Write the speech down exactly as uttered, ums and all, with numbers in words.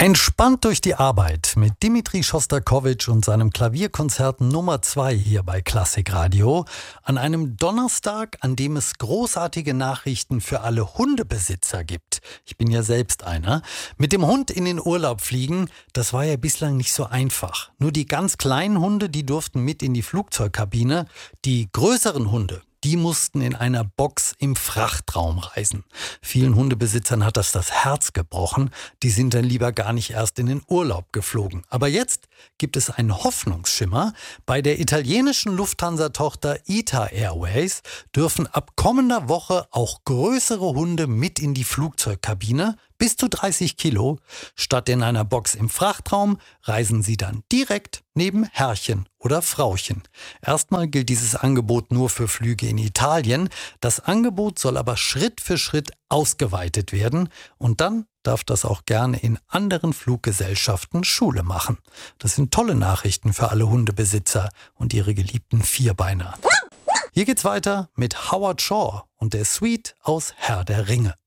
Entspannt durch die Arbeit mit Dimitri Schostakowitsch und seinem Klavierkonzert Nummer zwei hier bei Klassikradio an einem Donnerstag, an dem es großartige Nachrichten für alle Hundebesitzer gibt. Ich bin ja selbst einer. Mit dem Hund in den Urlaub fliegen, das war ja bislang nicht so einfach. Nur die ganz kleinen Hunde, die durften mit in die Flugzeugkabine. Die größeren Hunde, die mussten in einer Box im Frachtraum reisen. Vielen Hundebesitzern hat das das Herz gebrochen. Die sind dann lieber gar nicht erst in den Urlaub geflogen. Aber jetzt gibt es einen Hoffnungsschimmer. Bei der italienischen Lufthansa-Tochter I T A Airways dürfen ab kommender Woche auch größere Hunde mit in die Flugzeugkabine. Bis zu dreißig Kilo. Statt in einer Box im Frachtraum reisen sie dann direkt neben Herrchen oder Frauchen. Erstmal gilt dieses Angebot nur für Flüge in Italien. Das Angebot soll aber Schritt für Schritt ausgeweitet werden. Und dann darf das auch gerne in anderen Fluggesellschaften Schule machen. Das sind tolle Nachrichten für alle Hundebesitzer und ihre geliebten Vierbeiner. Hier geht's weiter mit Howard Shaw und der Suite aus Herr der Ringe.